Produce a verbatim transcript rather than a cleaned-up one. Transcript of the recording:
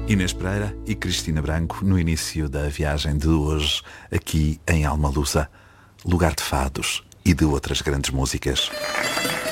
Inês Pereira e Cristina Branco no início da viagem de hoje aqui em Almalusa, lugar de fados e de outras grandes músicas.